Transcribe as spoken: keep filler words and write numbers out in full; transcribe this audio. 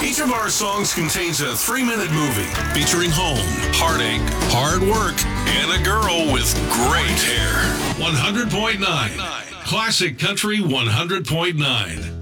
Each of our songs contains a three-minute movie featuring home, heartache, hard work, and a girl with great hair. one hundred point nine. Classic Country one hundred point nine.